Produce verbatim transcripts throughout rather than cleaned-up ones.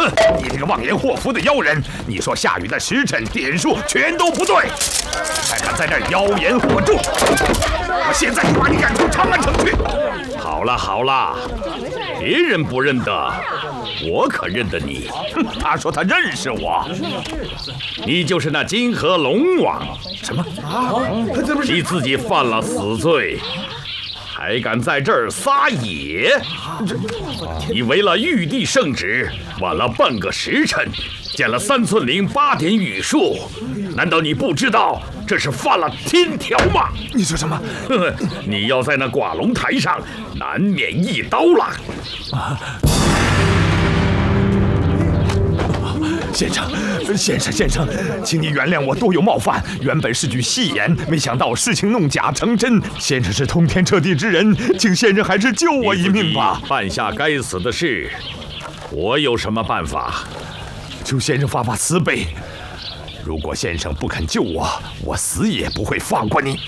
哼，你这个妄言祸福的妖人！你说下雨的时辰点数全都不对，还敢在这儿妖言惑众！我现在就把你赶出长安城去！ 好了好了，别人不认得，我可认得你。 哼，他说他认识我， 你就是那金河龙王。 什么啊？这不是你自己犯了死罪，还敢在这儿撒野？你违了玉帝圣旨，晚了半个时辰，见了三寸灵八点雨数，难道你不知道这是犯了天条吗？ 你说什么？ 你要在那挂龙台上，难免一刀了。 啊！先生，先生，先生，请你原谅我多有冒犯。原本是句戏言，没想到事情弄假成真。先生是通天彻地之人，请先生还是救我一命吧。 犯下该死的事，我有什么办法？ 求先生发发慈悲。如果先生不肯救我，我死也不会放过你。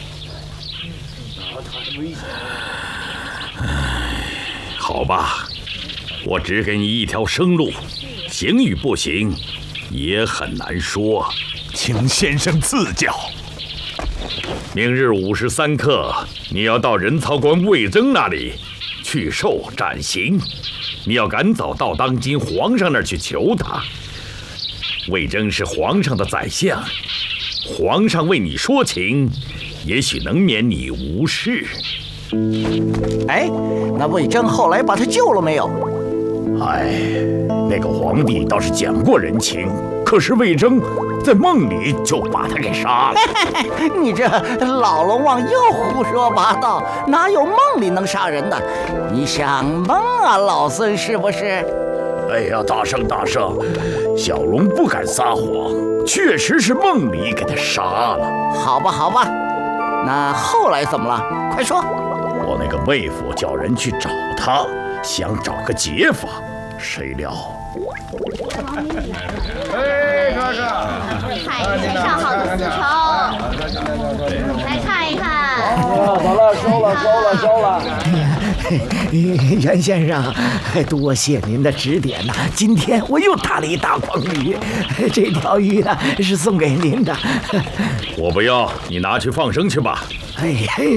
好吧，我只给你一条生路，行与不行也很难说， 请先生赐教。 明日午时三刻，你要到人曹官魏征那里去受斩刑，你要赶早到当今皇上那儿去求他。魏征是皇上的宰相，皇上为你说情，也许能免你无事。 哎，那魏征后来把他救了没有？ 哎，那个皇帝倒是讲过人情，可是魏征在梦里就把他给杀了。 你这老龙王又胡说八道，哪有梦里能杀人的？你想蒙啊，老孙是不是？ 哎呀，大圣大圣，小龙不敢撒谎，确实是梦里给他杀了。 好吧好吧，那后来怎么了？快说。 我那个妹夫叫人去找他，想找个解法，谁料…… 哎，哥哥，看身上好的丝绸，来看一看。 好了，收了，收了，收了。袁先生，多谢您的指点呐！今天我又打了一大筐鱼，这条鱼呢是送给您的。 我不要，你拿去放生去吧。 哎嘿。